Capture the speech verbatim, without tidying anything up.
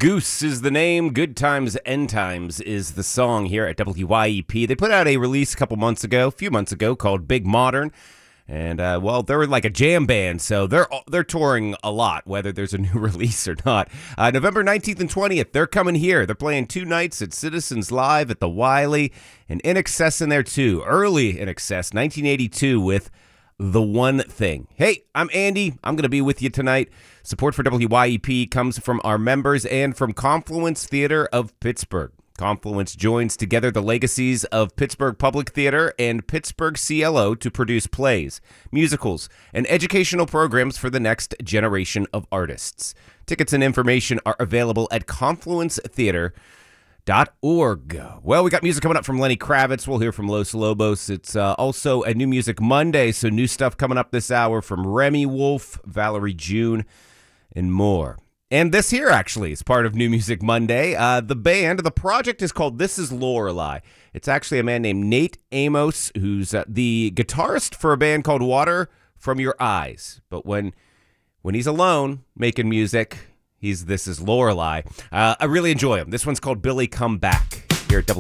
Goose is the name. Good Times, End Times is the song here at W Y E P. They put out a release a couple months ago, a few months ago, called Big Modern. And, uh, well, they're like a jam band, so they're they're touring a lot, whether there's a new release or not. Uh, November nineteenth and twentieth, they're coming here. They're playing two nights at Citizens Live at the Wiley, and In Excess in there, too. Early In Excess, nineteen eighty-two, with The One Thing. Hey, I'm Andy. I'm going to be with you tonight. Support for W Y E P comes from our members and from Confluence Theater of Pittsburgh. Confluence joins together the legacies of Pittsburgh Public Theater and Pittsburgh C L O to produce plays, musicals, and educational programs for the next generation of artists. Tickets and information are available at confluence theater dot org. Well, we got music coming up from Lenny Kravitz. We'll hear from Los Lobos. It's uh, also a New Music Monday, so new stuff coming up this hour from Remy Wolf, Valerie June, and more. And this here, actually, is part of New Music Monday. Uh, the band, the project is called This Is Lorelei. It's actually a man named Nate Amos, who's uh, the guitarist for a band called Water From Your Eyes. But when when he's alone making music, he's This Is Lorelei. Uh, I really enjoy him. This one's called Billy Come Back here at W.